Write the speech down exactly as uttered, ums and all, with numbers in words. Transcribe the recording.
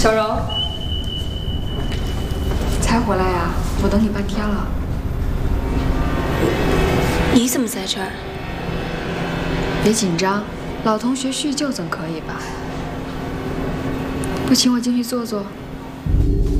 小柔， 才回来呀？我等你半天了。 你怎么在这儿？ 别紧张，老同学叙旧总可以吧？不请我进去坐坐？